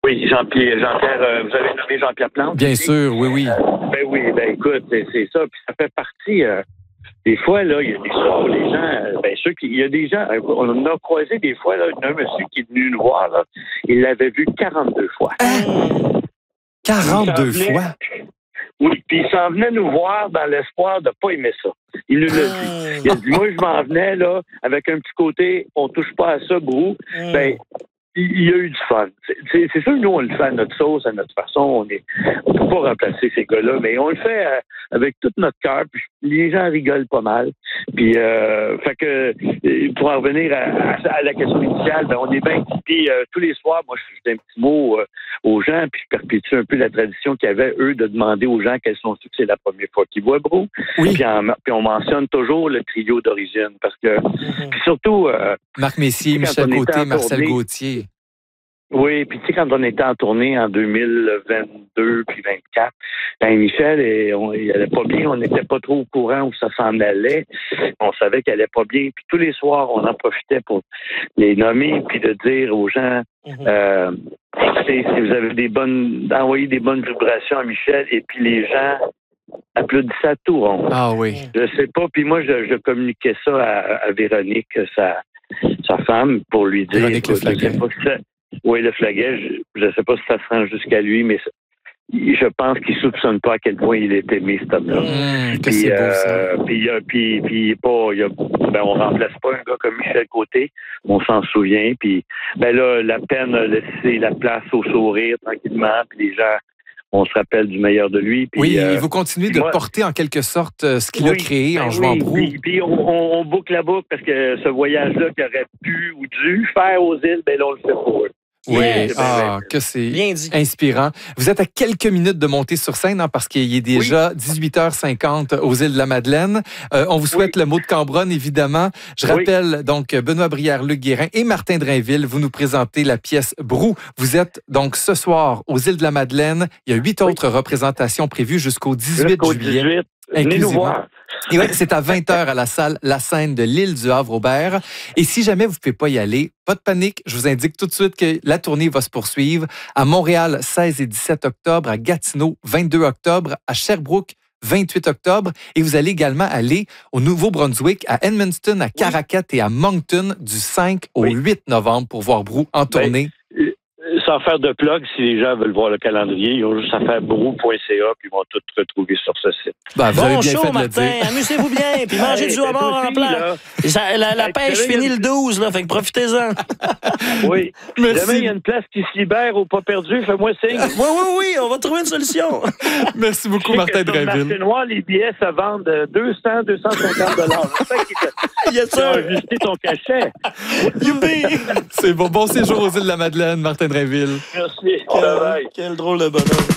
Oui, Jean-Pierre, vous avez nommé Jean-Pierre Plante. Bien sûr, oui. Ben oui, écoute, c'est ça. Puis ça fait partie. Des fois, là, il y a des soirs où les gens, il y a des gens, on a croisé des fois, là, un monsieur qui est venu nous voir, là, il l'avait vu 42 fois. 42 fois? Oui, puis il s'en venait nous voir dans l'espoir de pas aimer ça. Il nous l'a dit. Il a dit, moi, je m'en venais, là, avec un petit côté, on touche pas à ça, Brou. Il y a eu du fun. C'est sûr que nous, on le fait à notre sauce, à notre façon. On peut pas remplacer ces gars-là, mais on le fait avec tout notre cœur. Puis les gens rigolent pas mal. Puis, fait que, pour en revenir à la question initiale, on est bien. Puis tous les soirs, moi, je fais un petit mot aux gens, puis je perpétue un peu la tradition qu'il y avait, eux, de demander aux gens quels sont ceux que c'est la première fois qu'ils voient, Brou. Oui. Puis on mentionne toujours le trio d'origine, parce que, puis surtout... Marc Messier, Michel Côté, Marcel Gauthier. Oui, puis tu sais, quand on était en tournée en 2022 puis 2024, Michel, il allait pas bien, on n'était pas trop au courant où ça s'en allait. On savait qu'elle allait pas bien. Puis tous les soirs, on en profitait pour les nommer puis de dire aux gens, écoutez, si vous avez d'envoyer des bonnes vibrations à Michel, et puis les gens applaudissaient à tout rond. Ah oui. Je sais pas, puis moi, je communiquais ça à Véronique, sa femme, pour lui dire... Véronique Le Flaguet. Oui, Le Flaguet, je ne sais pas si ça se rend jusqu'à lui, mais je pense qu'il ne soupçonne pas à quel point il est aimé, cet homme-là. Que c'est beau, ça. On remplace pas un gars comme Michel Côté, on s'en souvient. Puis, là, la peine a laissé la place au sourire tranquillement, puis les gens, on se rappelle du meilleur de lui. Puis, oui, et vous continuez de porter en quelque sorte ce qu'il a créé en jouant Brou. Puis on boucle la boucle parce que ce voyage-là qu'il aurait pu ou dû faire aux îles, là, on le fait pour eux. Oui, que c'est inspirant. Vous êtes à quelques minutes de monter sur scène, parce qu'il est déjà 18h50 aux îles de la Madeleine. On vous souhaite le mot de Cambronne, évidemment. Je rappelle donc Benoît Brière, Luc Guérin et Martin Drainville. Vous nous présentez la pièce Brou. Vous êtes donc ce soir aux îles de la Madeleine. Il y a 8 autres représentations prévues jusqu'au 18 juillet. Venez nous voir. Et c'est à 20h à la salle La Scène de l'île du Havre-Aubert. Et si jamais vous ne pouvez pas y aller, pas de panique, je vous indique tout de suite que la tournée va se poursuivre à Montréal, 16 et 17 octobre, à Gatineau, 22 octobre, à Sherbrooke, 28 octobre. Et vous allez également aller au Nouveau-Brunswick, à Edmundston, à Caracat et à Moncton du 5 au 8 novembre pour voir Brou en tournée. Sans faire de plug, si les gens veulent voir le calendrier, ils ont juste à faire brou.ca puis ils vont tout retrouver sur ce site. Vous avez bien show, fait de Martin. le dire. Amusez-vous bien, puis mangez du homard en plat. La pêche finit le 12, là, fait que profitez-en. Oui. Merci. Jamais il y a une place qui se libère au pas perdu, fais-moi signe. Oui, on va trouver une solution. Merci beaucoup, Martin Drainville. Sur Noir, les billets se vendent 200, 250 $. Il y a ça. Tu as ajusté ton cachet. Youpi! C'est bon séjour aux îles de la Madeleine, Martin Drainville. Merci. Quel drôle de bonhomme.